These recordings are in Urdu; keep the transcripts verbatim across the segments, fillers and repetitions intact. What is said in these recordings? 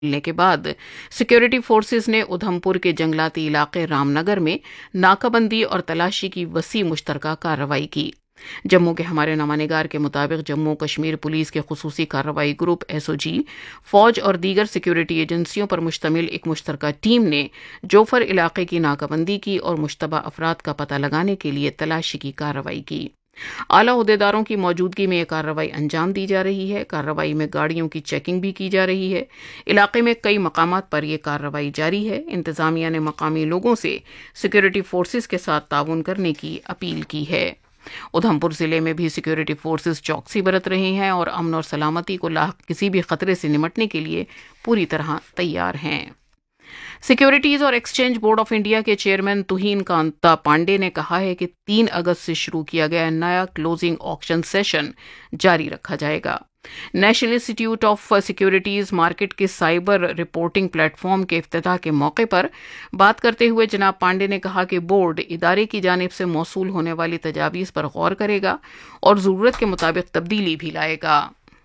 ملنے کے بعد سیکورٹی فورسز نے ادھمپور کے جنگلاتی علاقے رام نگر میں ناکہ بندی اور تلاشی کی وسیع مشترکہ کارروائی کی۔ جموں کے ہمارے نامہ نگار کے مطابق جموں کشمیر پولیس کے خصوصی کارروائی گروپ ایس او جی، فوج اور دیگر سیکورٹی ایجنسیوں پر مشتمل ایک مشترکہ ٹیم نے جوفر علاقے کی ناکہ بندی کی اور مشتبہ افراد کا پتہ لگانے کے لیے تلاشی کی کارروائی کی۔ اعلیٰ عہدیداروں کی موجودگی میں یہ کارروائی انجام دی جا رہی ہے۔ کارروائی میں گاڑیوں کی چیکنگ بھی کی جا رہی ہے۔ علاقے میں کئی مقامات پر یہ کارروائی جاری ہے۔ انتظامیہ نے مقامی لوگوں سے سیکورٹی فورسز کے ساتھ تعاون کرنے کی اپیل کی ہے۔ ادھمپور ضلع میں بھی سیکورٹی فورسز چوکسی برت رہے ہیں اور امن اور سلامتی کو لاحق کسی بھی خطرے سے نمٹنے کے لیے پوری طرح تیار ہیں۔ سیکورٹیز اور ایکسچینج بورڈ آف انڈیا کے چیئرمین توہین کانتا پانڈے نے کہا ہے کہ تین اگست سے شروع کیا گیا نیا کلوزنگ آکشن سیشن جاری رکھا جائے گا۔ نیشنل انسٹی ٹیوٹ آف سیکورٹیز مارکیٹ کے سائبر رپورٹنگ پلیٹ فارم کے افتتاح کے موقع پر بات کرتے ہوئے جناب پانڈے نے کہا کہ بورڈ ادارے کی جانب سے موصول ہونے والی تجاویز پر غور کرے گا اور ضرورت کے مطابق تبدیلی بھی لائے گا۔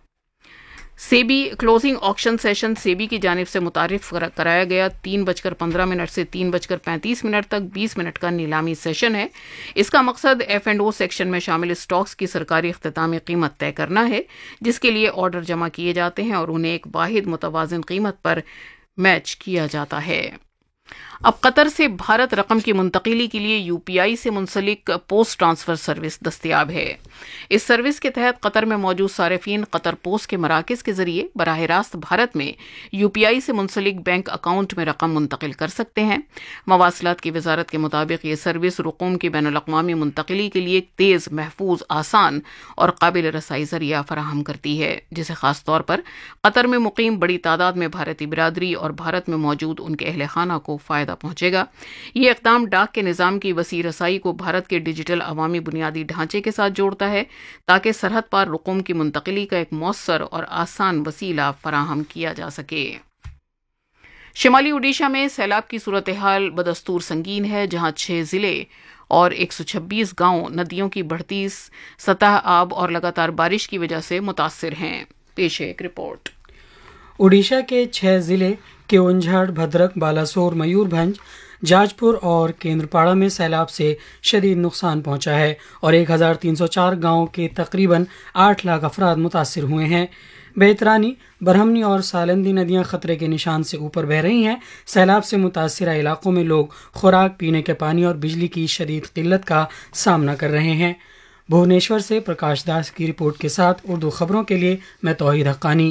سیبی کلوزنگ آکشن سیشن سیبی کی جانب سے متعارف کرایا گیا تین بج کر پندرہ منٹ سے تین بج کر پینتیس منٹ تک بیس منٹ کا نیلامی سیشن ہے۔ اس کا مقصد ایف اینڈ او سیکشن میں شامل اسٹاکس کی سرکاری اختتامی قیمت طے کرنا ہے، جس کے لیے آرڈر جمع کیے جاتے ہیں اور انہیں ایک واحد متوازن قیمت پر میچ کیا جاتا ہے۔ اب قطر سے بھارت رقم کی منتقلی کے لیے یو پی آئی سے منسلک پوسٹ ٹرانسفر سروس دستیاب ہے۔ اس سروس کے تحت قطر میں موجود صارفین قطر پوسٹ کے مراکز کے ذریعے براہ راست بھارت میں یو پی آئی سے منسلک بینک اکاؤنٹ میں رقم منتقل کر سکتے ہیں۔ مواصلات کی وزارت کے مطابق یہ سروس رقوم کی بین الاقوامی منتقلی کے لیے تیز، محفوظ، آسان اور قابل رسائی ذریعہ فراہم کرتی ہے، جسے خاص طور پر قطر میں مقیم بڑی تعداد میں بھارتی برادری اور بھارت میں موجود ان کے اہل خانہ کو فائدہ پہنچے گا۔ یہ اقدام ڈاک کے نظام کی وسیع رسائی کو بھارت کے ڈیجیٹل عوامی بنیادی ڈھانچے کے ساتھ جوڑتا ہے تاکہ سرحد پار رقوم کی منتقلی کا ایک مؤثر اور آسان وسیلہ فراہم کیا جا سکے۔ شمالی اوڈیشہ میں سیلاب کی صورتحال بدستور سنگین ہے، جہاں چھ ضلع اور ایک سو چھبیس گاؤں ندیوں کی بڑھتی سطح آب اور لگاتار بارش کی وجہ سے متاثر ہیں۔ پیش ہے ایک رپورٹ۔ اوڈیشہ کے چھ ضلع کیونجھڑ، بھدرک، بالاسور، میور بھنج، جاج پور اور کیندرپاڑا میں سیلاب سے شدید نقصان پہنچا ہے اور ایک ہزار تین سو چار گاؤں کے تقریباً آٹھ لاکھ افراد متاثر ہوئے ہیں۔ بیترانی، برہمنی اور سالندی ندیاں خطرے کے نشان سے اوپر بہہ رہی ہیں۔ سیلاب سے متاثرہ علاقوں میں لوگ خوراک، پینے کے پانی اور بجلی کی شدید قلت کا سامنا کر رہے ہیں۔ بھونیشور سے پرکاش داس کی رپورٹ کے ساتھ اردو خبروں کے لیے میں توحید حقانی۔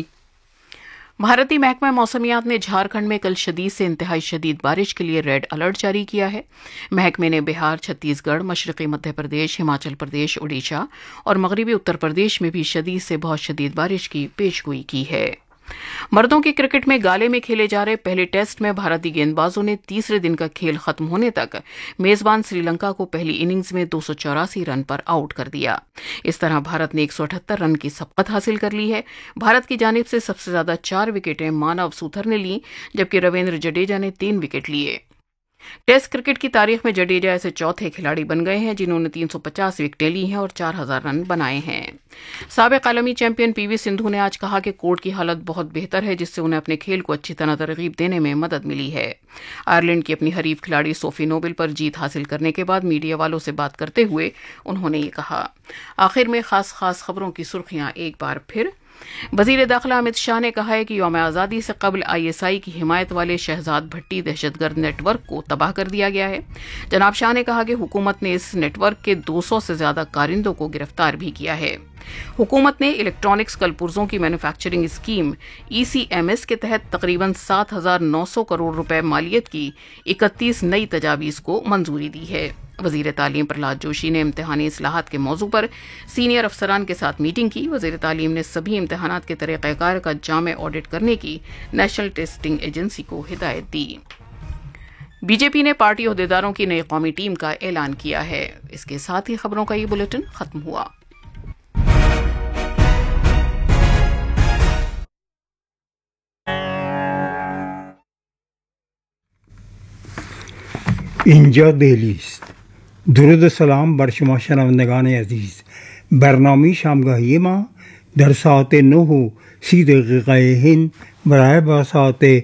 بھارتی محکمہ موسمیات نے جھارکھنڈ میں کل شدید سے انتہائی شدید بارش کے لیے ریڈ الرٹ جاری کیا ہے۔ محکمے نے بہار، چھتیس گڑھ، مشرقی مدھیہ پردیش، ہماچل پردیش، اڈیشہ اور مغربی اتر پردیش میں بھی شدید سے بہت شدید بارش کی پیشگوئی کی ہے۔ مردوں کے کرکٹ میں گالے میں کھیلے جا رہے پہلے ٹیسٹ میں بھارتی گیندبازوں نے تیسرے دن کا کھیل ختم ہونے تک میزبان سری لنکا کو پہلی اننگز میں دو سو چوراسی رن پر آؤٹ کر دیا۔ اس طرح بھارت نے ایک سو اٹھہتر رن کی سبقت حاصل کر لی ہے۔ بھارت کی جانب سے سب سے زیادہ چار وکٹیں مانو سوتھر نے لیں، جبکہ رویندر جڈیجا نے تین وکٹ لیے۔ ٹیسٹ کرکٹ کی تاریخ میں جڈیجا ایسے چوتھے کھلاڑی بن گئے ہیں جنہوں نے تین سو پچاس وکٹیں لی ہیں اور چار ہزار رن بنائے ہیں۔ سابق عالمی چیمپئن پی وی سندھو نے آج کہا کہ کورٹ کی حالت بہت بہتر ہے، جس سے انہیں اپنے کھیل کو اچھی طرح ترغیب دینے میں مدد ملی ہے۔ آئرلینڈ کی اپنی حریف کھلاڑی صوفی نوبل پر جیت حاصل کرنے کے بعد میڈیا والوں سے بات کرتے ہوئے انہوں نے یہ کہا۔ آخر میں خاص خاص خبروں کی سرخیاں ایک بار پھر۔ وزیر داخلہ امت شاہ نے کہا ہے کہ یوم آزادی سے قبل آئی ایس آئی کی حمایت والے شہزاد بھٹی دہشت گرد نیٹ ورک کو تباہ کر دیا گیا ہے۔ جناب شاہ نے کہا کہ حکومت نے اس نیٹ ورک کے دو سو سے زیادہ کارندوں کو گرفتار بھی کیا ہے۔ حکومت نے الیکٹرانکس کل پرزوں کی مینوفیکچرنگ اسکیم ای سی ایم ایس کے تحت تقریباً سات ہزار نو سو کروڑ روپے مالیت کی اکتیس نئی تجاویز کو منظوری دی ہے۔ وزیر تعلیم پرہلاد جوشی نے امتحانی اصلاحات کے موضوع پر سینئر افسران کے ساتھ میٹنگ کی۔ وزیر تعلیم نے سبھی امتحانات کے طریقہ کار کا جامع آڈٹ کرنے کی نیشنل ٹیسٹنگ ایجنسی کو ہدایت دی۔ بی جے پی نے پارٹی عہدیداروں کی نئی قومی ٹیم کا اعلان کیا ہے۔ اس کے ساتھ ہی خبروں کا یہ بلیٹن ختم ہوا۔ اینجا دہلی است. درود و سلام بر شما شنوندگان عزیز. برنامه شامگاهی ما در ساعت نه و سی دقیقه هند براہ بساط